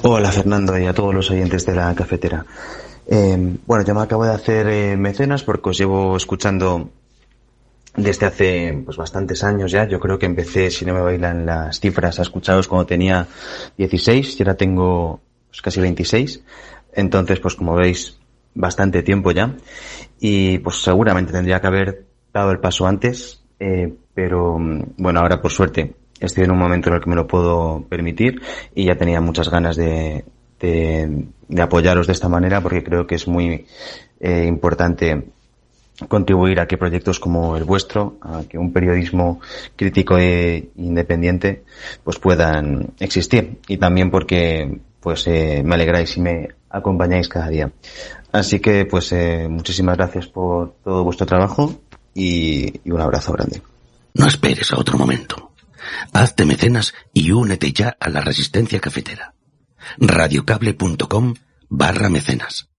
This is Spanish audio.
Hola Fernando y a todos los oyentes de la cafetera. Bueno, yo me acabo de hacer mecenas porque os llevo escuchando desde hace pues bastantes años ya. Yo creo que empecé, si no me bailan las cifras, a escucharos cuando tenía 16 y ahora tengo pues, casi 26. Entonces, pues como veis, bastante tiempo ya. Y pues seguramente tendría que haber dado el paso antes, pero bueno, ahora por suerte estoy en un momento en el que me lo puedo permitir y ya tenía muchas ganas de apoyaros de esta manera porque creo que es muy importante contribuir a que proyectos como el vuestro, a que un periodismo crítico e independiente pues puedan existir, y también porque pues me alegráis y me acompañáis cada día. Así que pues muchísimas gracias por todo vuestro trabajo y un abrazo grande. No esperes a otro momento. Hazte mecenas y únete ya a la Resistencia Cafetera. radiocable.com/mecenas